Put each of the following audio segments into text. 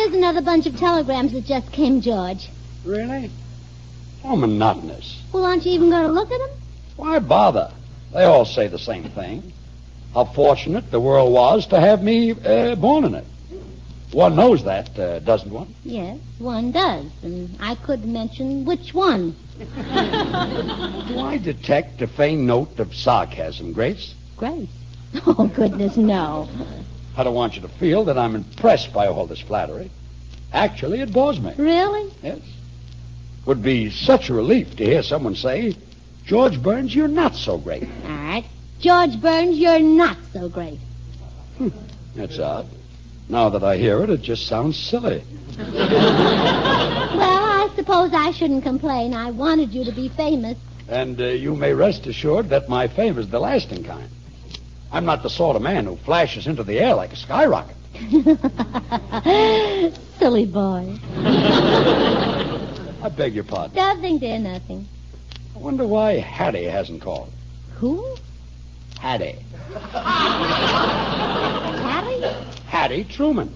Here's another bunch of telegrams that just came, George. Really? How monotonous. Well, aren't you even going to look at them? Why bother? They all say the same thing. How fortunate the world was to have me born in it. One knows that, doesn't one? Yes, one does. And I couldn't mention which one. Do I detect a faint note of sarcasm, Grace? Grace? Oh, goodness, no. I don't want you to feel that I'm impressed by all this flattery. Actually, it bores me. Really? Yes. Would be such a relief to hear someone say, George Burns, you're not so great. All right. George Burns, you're not so great. That's odd. Now that I hear it, it just sounds silly. Well, I suppose I shouldn't complain. I wanted you to be famous. And you may rest assured that my fame is the lasting kind. I'm not the sort of man who flashes into the air like a skyrocket. Silly boy. I beg your pardon. Nothing, dear, nothing. I wonder why Hattie hasn't called. Who? Hattie. Hattie? Hattie Truman.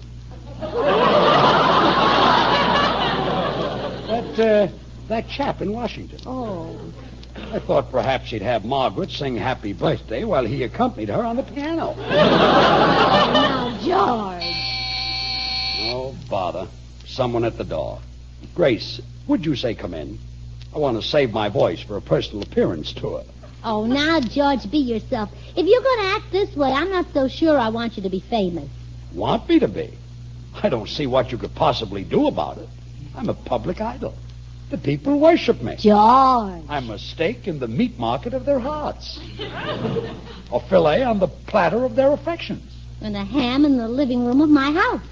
That chap in Washington. Oh. I thought perhaps he'd have Margaret sing Happy Birthday while he accompanied her on the piano. Now, George. Oh, bother. Someone at the door. Grace, would you say come in? I want to save my voice for a personal appearance tour. Oh, now, George, be yourself. If you're going to act this way, I'm not so sure I want you to be famous. Want me to be? I don't see what you could possibly do about it. I'm a public idol. The people worship me. George. I'm a steak in the meat market of their hearts. A fillet on the platter of their affections. And a ham in the living room of my house.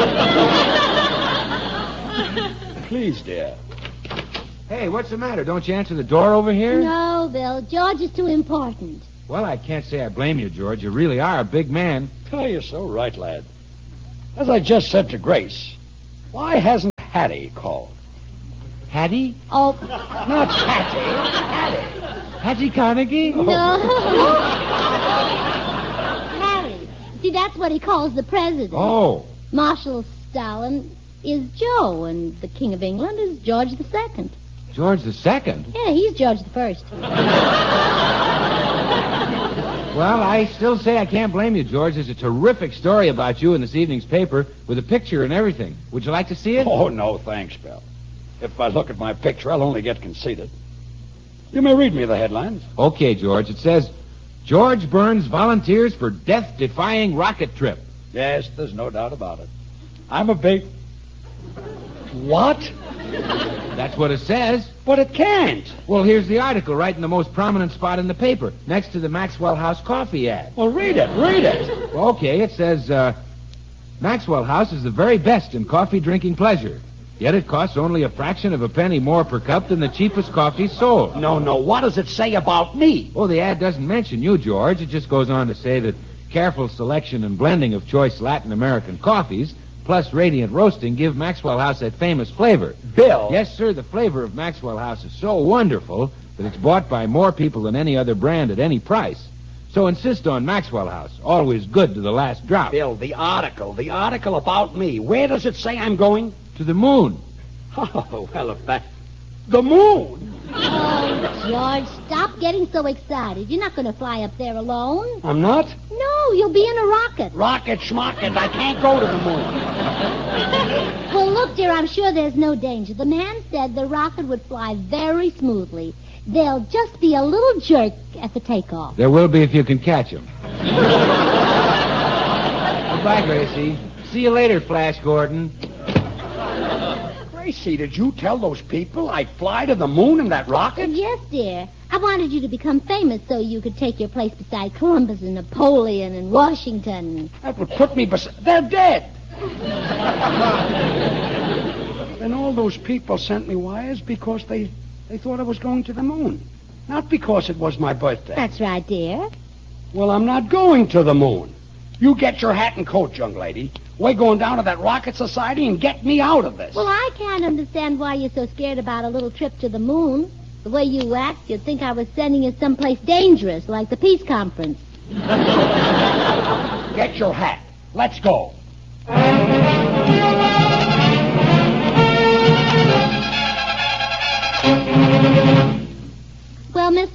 Please, dear. Hey, what's the matter? Don't you answer the door over here? No, Bill. George is too important. Well, I can't say I blame you, George. You really are a big man. Oh, you're so right, lad. As I just said to Grace, why hasn't Hattie called? Hattie? Oh, Not Hattie. Hattie. Hattie Carnegie? no. Harry. See, that's what he calls the president. Oh. Marshal Stalin is Joe, and the King of England is George II. George the Second? Yeah, he's George the First. Well, I still say I can't blame you, George. There's a terrific story about you in this evening's paper with a picture and everything. Would you like to see it? Oh, no, thanks, Bill. If I look at my picture, I'll only get conceited. You may read me the headlines. Okay, George. It says, George Burns volunteers for death-defying rocket trip. Yes, there's no doubt about it. I'm a big... What? That's what it says. But it can't. Well, here's the article right in the most prominent spot in the paper, next to the Maxwell House coffee ad. Well, read it. Read it. Okay, it says, Maxwell House is the very best in coffee drinking pleasure. Yet it costs only a fraction of a penny more per cup than the cheapest coffee sold. No. What does it say about me? Oh, the ad doesn't mention you, George. It just goes on to say that careful selection and blending of choice Latin American coffees, plus radiant roasting, give Maxwell House that famous flavor. Bill. Yes, sir, the flavor of Maxwell House is so wonderful that it's bought by more people than any other brand at any price. So insist on Maxwell House. Always good to the last drop. Bill, the article about me. Where does it say I'm going? To the moon. Oh, well, if that... The moon? Oh, George, stop getting so excited. You're not going to fly up there alone. I'm not? No, you'll be in a rocket. Rocket schmocket. I can't go to the moon. Well, look, dear, I'm sure there's no danger. The man said the rocket would fly very smoothly. There'll just be a little jerk at the takeoff. There will be if you can catch him. Goodbye, Gracie. See you later, Flash Gordon. Gracie, did you tell those people I'd fly to the moon in that rocket? Yes, dear. I wanted you to become famous so you could take your place beside Columbus and Napoleon and Washington. That would put me beside... They're dead. Then all those people sent me wires because they thought I was going to the moon. Not because it was my birthday. That's right, dear. Well, I'm not going to the moon. You get your hat and coat, young lady. We're going down to that rocket society and get me out of this. Well, I can't understand why you're so scared about a little trip to the moon. The way you act, you'd think I was sending you someplace dangerous, like the peace conference. Get your hat. Let's go.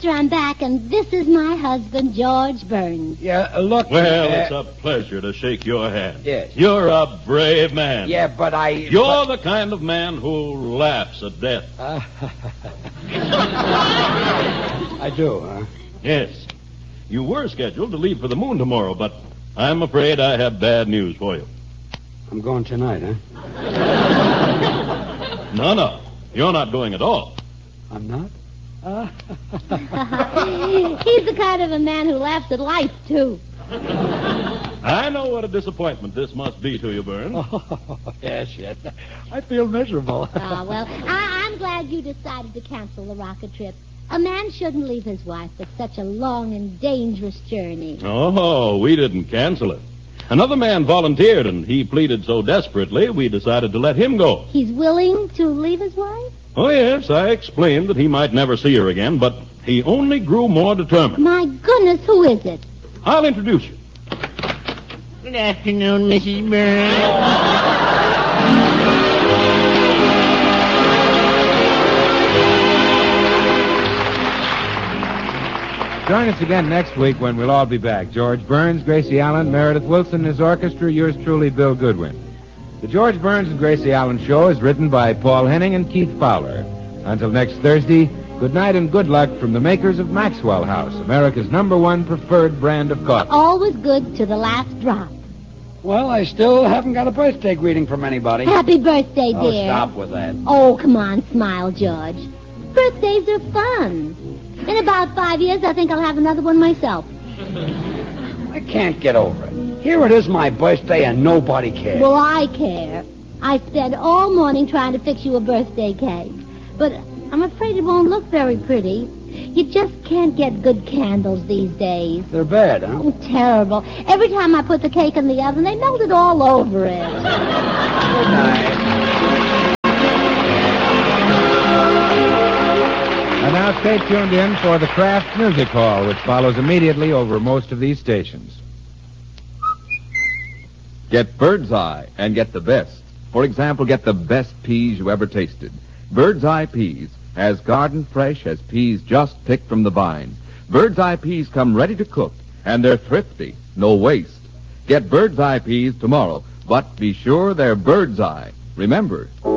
Buster, I'm back, and this is my husband, George Burns. Yeah, look... Well, it's a pleasure to shake your hand. Yes. You're a brave man. Yeah, but I... You're the kind of man who laughs at death. I do, huh? Yes. You were scheduled to leave for the moon tomorrow, but I'm afraid I have bad news for you. I'm going tonight, huh? No. You're not going at all. I'm not? He's the kind of a man who laughs at life, too. I know what a disappointment this must be to you, Burns. Oh, yes. I feel miserable. Well, I'm glad you decided to cancel the rocket trip. A man shouldn't leave his wife for such a long and dangerous journey. Oh, we didn't cancel it. Another man volunteered, and he pleaded so desperately, we decided to let him go. He's willing to leave his wife? Oh, yes, I explained that he might never see her again, but he only grew more determined. My goodness, who is it? I'll introduce you. Good afternoon, Mrs. Burns. Join us again next week when we'll all be back. George Burns, Gracie Allen, Meredith Wilson, his orchestra, yours truly, Bill Goodwin. The George Burns and Gracie Allen Show is written by Paul Henning and Keith Fowler. Until next Thursday, good night and good luck from the makers of Maxwell House, America's #1 preferred brand of coffee. Always good to the last drop. Well, I still haven't got a birthday greeting from anybody. Happy birthday, Oh, dear. stop with that. Oh, come on, smile, George. Birthdays are fun. In about 5 years, I think I'll have another one myself. I can't get over it. Here it is my birthday and nobody cares. Well, I care. I spent all morning trying to fix you a birthday cake. But I'm afraid it won't look very pretty. You just can't get good candles these days. They're bad, huh? Oh, terrible. Every time I put the cake in the oven, they melted all over it. Good night. And now stay tuned in for the Kraft Music Hall, which follows immediately over most of these stations. Get Bird's Eye and get the best. For example, get the best peas you ever tasted. Bird's Eye Peas, as garden fresh as peas just picked from the vine. Bird's Eye Peas come ready to cook, and they're thrifty, no waste. Get Bird's Eye Peas tomorrow, but be sure they're Bird's Eye. Remember,